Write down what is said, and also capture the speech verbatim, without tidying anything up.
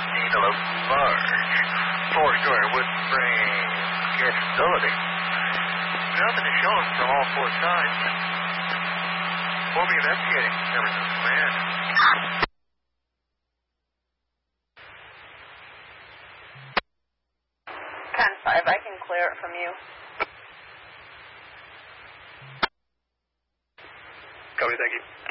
sixteen, hello, large. Four-story wood frame capability. Nothing is shown from all four sides. We'll be investigating Emerson's plan. ten five, I can clear it from you. Copy, thank you.